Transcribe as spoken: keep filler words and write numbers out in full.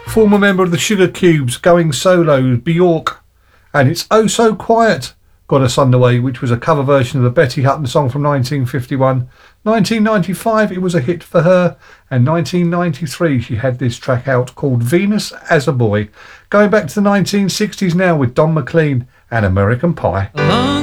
Former member of the Sugar Cubes, going solo, Bjork, and It's Oh So Quiet got us underway, which was a cover version of the Betty Hutton song from nineteen fifty-one. nineteen ninety-five, it was a hit for her, and nineteen ninety-three, she had this track out called Venus as a Boy. Going back to the nineteen sixties now with Don McLean and American Pie.